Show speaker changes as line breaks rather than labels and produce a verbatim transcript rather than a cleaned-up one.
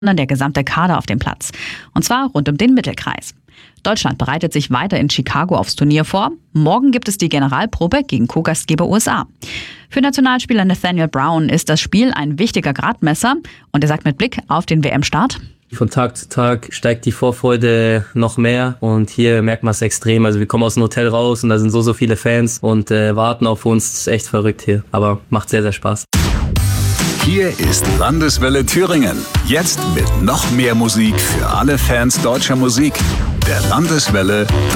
sondern der gesamte Kader auf dem Platz. Und zwar rund um den Mittelkreis. Deutschland bereitet sich weiter in Chicago aufs Turnier vor. Morgen gibt es die Generalprobe gegen Co-Gastgeber U S A. Für Nationalspieler Nathaniel Brown ist das Spiel ein wichtiger Gradmesser und er sagt mit Blick auf den W M-Start:
Von Tag zu Tag steigt die Vorfreude noch mehr und hier merkt man es extrem. Also wir kommen aus dem Hotel raus und da sind so, so viele Fans und äh, warten auf uns. Das ist echt verrückt hier, aber macht sehr, sehr Spaß.
Hier ist Landeswelle Thüringen. Jetzt mit noch mehr Musik für alle Fans deutscher Musik. Der Landeswelle